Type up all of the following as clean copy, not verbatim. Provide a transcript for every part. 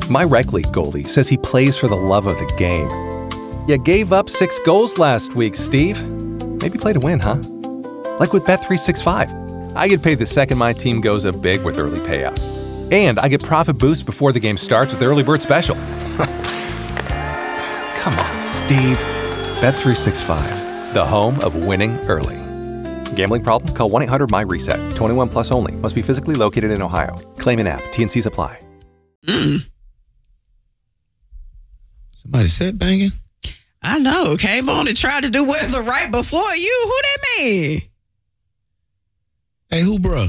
My rec league goalie says he plays for the love of the game. You gave up 6 goals last week, Steve. Maybe play to win, huh? Like with Bet365. I get paid the second my team goes up big with early payout. And I get profit boosts before the game starts with the Early Bird Special. Come on, Steve. Bet365, the home of winning early. Gambling problem? Call 1-800-MY-RESET. 21 plus only. Must be physically located in Ohio. Claim in app. T&Cs apply. Somebody said banging? I know. Came on and tried to do weather right before you. Who that man? Hey, who, bro?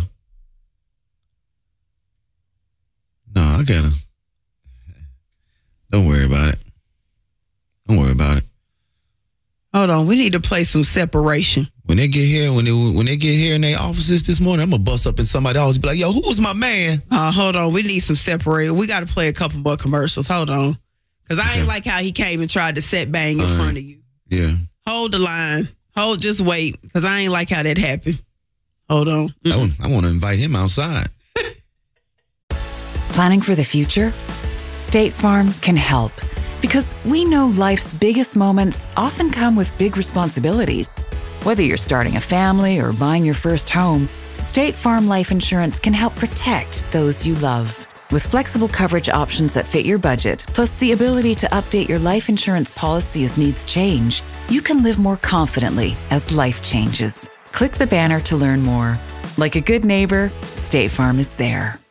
No, I gotta. Don't worry about it. Don't worry about it. Hold on. We need to play some separation. When they get here, when they get here in their offices this morning, I'm gonna bust up in somebody else and be like, yo, who was my man? Hold on. We need some separate. We got to play a couple more commercials. Hold on. Because I ain't like how he came and tried to set bang in front of you. Yeah. Hold the line. Just wait. Because I ain't like how that happened. Hold on. I want to invite him outside. Planning for the future? State Farm can help. Because we know life's biggest moments often come with big responsibilities. Whether you're starting a family or buying your first home, State Farm Life Insurance can help protect those you love. With flexible coverage options that fit your budget, plus the ability to update your life insurance policy as needs change, you can live more confidently as life changes. Click the banner to learn more. Like a good neighbor, State Farm is there.